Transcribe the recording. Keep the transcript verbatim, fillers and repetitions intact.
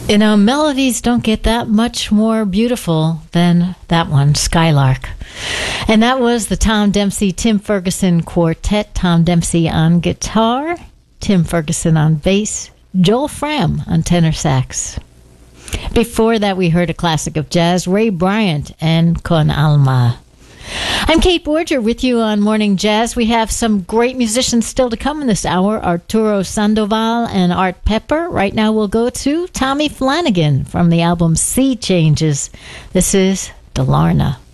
You know, melodies don't get that much more beautiful than that one, Skylark. And that was the Tom Dempsey, Tim Ferguson Quartet. Tom Dempsey on guitar, Tim Ferguson on bass, Joel Fram on tenor sax. Before that, we heard a classic of jazz, Ray Bryant and Con Alma. I'm Kate Borger with you on Morning Jazz. We have some great musicians still to come in this hour, Arturo Sandoval and Art Pepper. Right now we'll go to Tommy Flanagan from the album Sea Changes. This is Delarna.